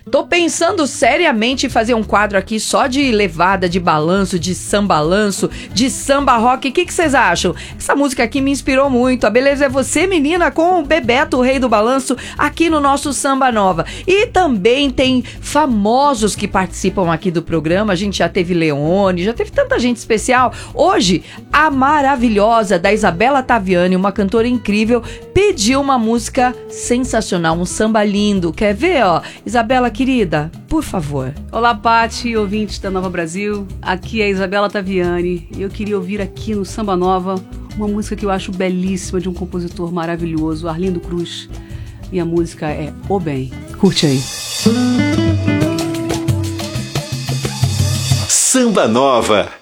Tô pensando seriamente em fazer um quadro aqui só de levada, de balanço, de sambalanço, de samba rock. O que vocês acham? Essa música aqui me inspirou muito. A Beleza é Você, menina, com o Bebeto, o rei do balanço, aqui no nosso Samba Nova. E também tem famosos que participam aqui do programa. A gente já teve Leone, já teve tanta gente especial. Hoje, a maravilhosa da Isabela Taviani, uma cantora incrível, pediu uma música sensacional, um samba lindo. Quer ver, ó? Isabela, querida, por favor. Olá, Pati, ouvintes da Nova Brasil. Aqui é a Isabela Taviani. Eu queria ouvir aqui no Samba Nova uma música que eu acho belíssima, de um compositor maravilhoso, Arlindo Cruz. E a música é O Bem. Curte aí. Samba Nova.